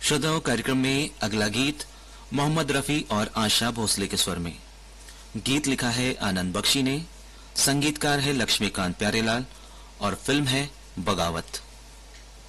श्रोताओं, कार्यक्रम में अगला गीत मोहम्मद रफी और आशा भोसले के स्वर में। गीत लिखा है आनंद बख्शी ने, संगीतकार है लक्ष्मीकांत प्यारेलाल और फिल्म है बगावत।